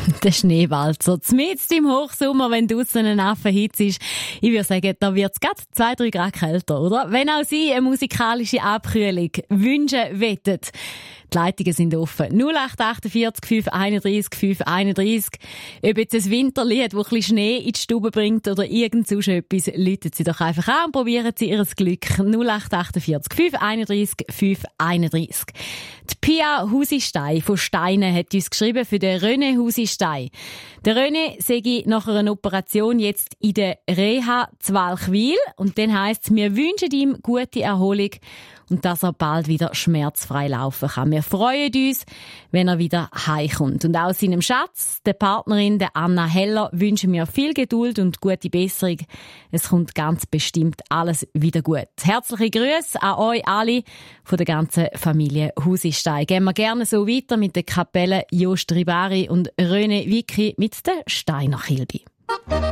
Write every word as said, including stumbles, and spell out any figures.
Der Schneewalzer. Mitten im Hochsommer, wenn draussen eine Affenhitze ist. Ich würde sagen, da wird es gerade zwei, drei Grad kälter, oder? Wenn auch Sie eine musikalische Abkühlung wünschen wettet. Die Leitungen sind offen. null acht achtundvierzig fünf einunddreißig fünf einunddreißig. Ob jetzt ein Winterlied, das ein bisschen Schnee in die Stube bringt oder irgend sonst etwas, läuten Sie doch einfach an und probieren Sie Ihr Glück. null acht achtundvierzig fünf einunddreißig fünf einunddreißig. Die Pia Husistein von Steinen hat uns geschrieben für den René Husistein. Der René sei nach einer Operation jetzt in der Reha zu Walchwil und dann heisst es, wir wünschen ihm gute Erholung und dass er bald wieder schmerzfrei laufen kann. Wir freuen uns, wenn er wieder heimkommt. Und auch seinem Schatz, der Partnerin, der Anna Heller, wünschen wir viel Geduld und gute Besserung. Es kommt ganz bestimmt alles wieder gut. Herzliche Grüße an euch alle von der ganzen Familie Husistein. Gehen wir gerne so weiter mit der Kapelle Jost Ribari und René Vicky mit der Steiner Kilby.